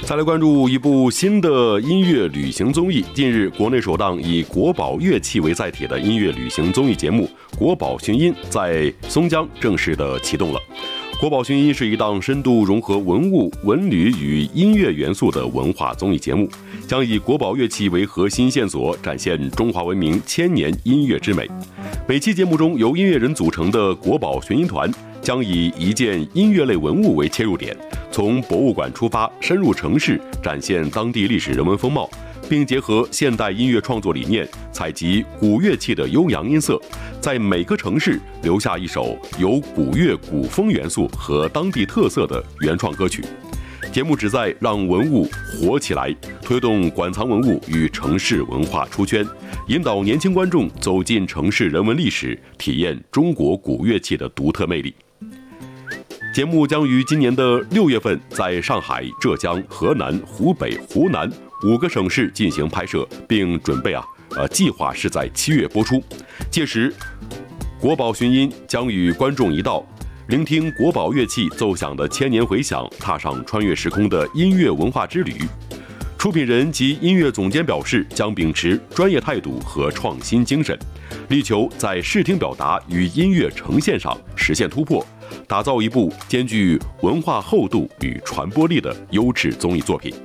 再来关注一部新的音乐旅行综艺。近日，国内首档以国宝乐器为载体的音乐旅行综艺节目《国宝寻音》在松江正式的启动了。国宝寻音是一档深度融合文物、文旅与音乐元素的文化综艺节目，将以国宝乐器为核心线索，展现中华文明千年音乐之美。每期节目中由音乐人组成的国宝寻音团将以一件音乐类文物为切入点，从博物馆出发，深入城市，展现当地历史人文风貌，并结合现代音乐创作理念，采集古乐器的悠扬音色，在每个城市留下一首有古乐古风元素和当地特色的原创歌曲。节目旨在让文物活起来，推动馆藏文物与城市文化出圈，引导年轻观众走进城市人文历史，体验中国古乐器的独特魅力。节目将于今年的6月份在上海、浙江、河南、湖北、湖南5个省市进行拍摄，并计划是在7月播出。届时，国宝寻音将与观众一道，聆听国宝乐器奏响的千年回响，踏上穿越时空的音乐文化之旅。出品人及音乐总监表示，将秉持专业态度和创新精神，力求在视听表达与音乐呈现上实现突破，打造一部兼具文化厚度与传播力的优质综艺作品。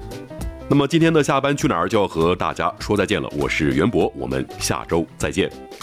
那么今天的下班去哪儿就要和大家说再见了，我是袁博，我们下周再见。